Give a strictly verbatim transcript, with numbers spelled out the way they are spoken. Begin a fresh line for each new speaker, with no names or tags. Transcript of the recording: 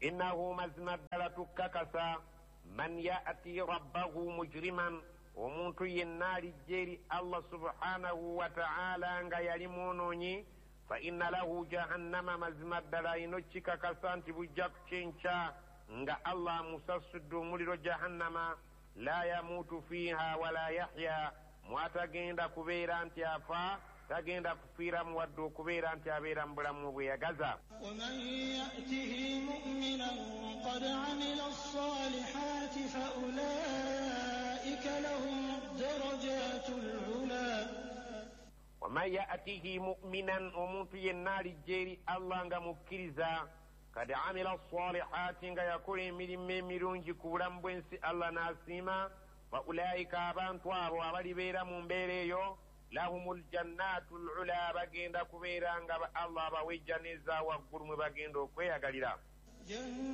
innahu mazima ddala tukkakasa man ya'ti rabbahu mujriman omuntu yenna alijja eri Allah subhanahu wa ta'ala nga yali mwonoonyi fa inna lahu jahannama mazima ddala ino kikakasa nti bujja kukenca nga Allah musasudde omuliro jahannama la yamuutu fiha wala yahya mwatagenda kubeera nti afa tagenda kufiira mu wadde okubeera nti abeera mu bulamu bweyagaza.
ومن يأته مؤمنا قد عمل الصالحات فأولئك لهم الدرجات العلى.
ومن يأته مؤمنا ومنت ينال الجيري الله nga mukkiriza قد عمل الصالحات nga yakola emirimu emirungi ku bulamu bw'ensi Allah n'asiima فأولئك abantu abo abalibeera mu mbeera eyo lahumul jannatul ula bagenda kubeera nga Allah bawejja neza waggulu mwe bagenda okweyagalira.